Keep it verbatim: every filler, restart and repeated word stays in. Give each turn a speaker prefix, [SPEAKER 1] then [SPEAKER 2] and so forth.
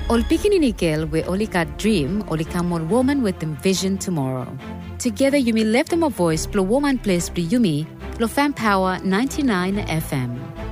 [SPEAKER 1] Ol pikininikel we only got dream, only come on woman with them vision tomorrow. Together you may left them a voice, blow woman place, be yumi, lo fan power ninety-nine F M.